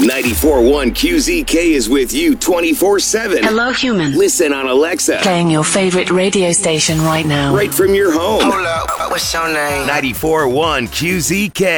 94.1 QZK is with you 24/7. Hello, human. Listen on Alexa. Playing your favorite radio station right now. Right from your home. Hold up, what's your name? 94.1 QZK.